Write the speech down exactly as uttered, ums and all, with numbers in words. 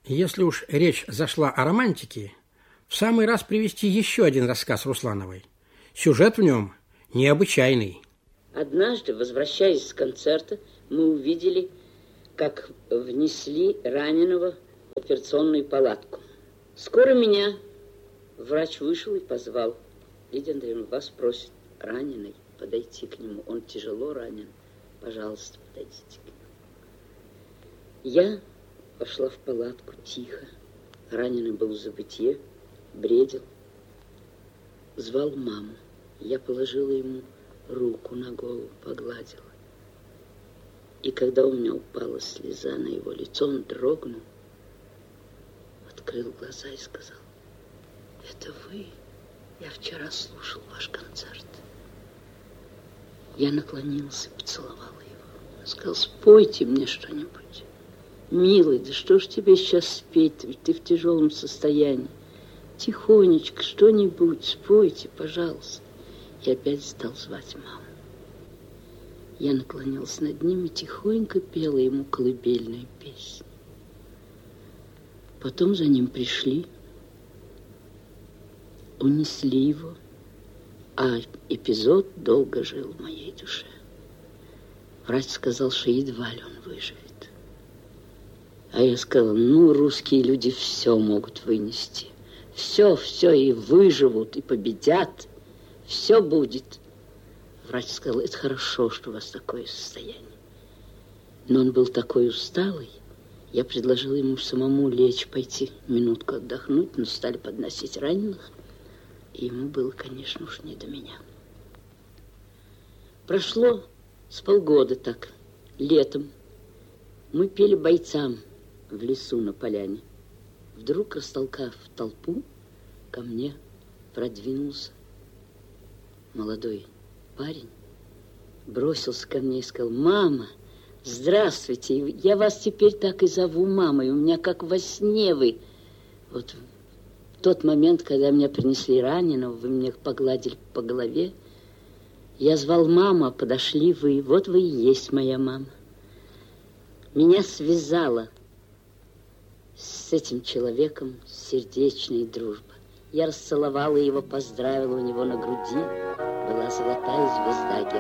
Если уж речь зашла о романтике, в самый раз привести еще один рассказ Руслановой. Сюжет в нем необычайный. Однажды, возвращаясь с концерта, мы увидели, как внесли раненого в операционную палатку. Скоро меня врач вышел и позвал. Лидия Андреевна, вас просит раненый подойти к нему. Он тяжело ранен. Пожалуйста, подойдите к нему. Я пошла в палатку тихо. Раненый был в забытье, бредил. Звал маму. Я положила ему руку на голову, погладила. И когда у меня упала слеза на его лицо, он дрогнул, открыл глаза и сказал: это вы? Я вчера слушал ваш концерт. Я наклонился и поцеловала его. Он сказал: спойте мне что-нибудь. Милый, да что ж тебе сейчас спеть? Ведь ты в тяжелом состоянии. Тихонечко что-нибудь спойте, пожалуйста. И опять стал звать маму. Я наклонилась над ним и тихонько пела ему колыбельную песню. Потом за ним пришли, унесли его, а эпизод долго жил в моей душе. Врач сказал, что едва ли он выживет. А я сказала: ну, русские люди все могут вынести. Все, все, и выживут, и победят. Все будет. Врач сказал: это хорошо, что у вас такое состояние. Но он был такой усталый. Я предложила ему самому лечь, пойти минутку отдохнуть, но стали подносить раненых. И ему было, конечно, уж не до меня. Прошло с полгода так, летом. Мы пели бойцам в лесу на поляне. Вдруг, растолкав толпу, ко мне продвинулся молодой парень, бросился ко мне и сказал: мама, здравствуйте, я вас теперь так и зову мамой, у меня как во сне вы. Вот в тот момент, когда меня принесли раненого, вы меня погладили по голове, я звал маму, а подошли вы, вот вы и есть моя мама. Меня связала с этим человеком сердечная дружба. Я расцеловала его, поздравила, у него на груди была золотая звезда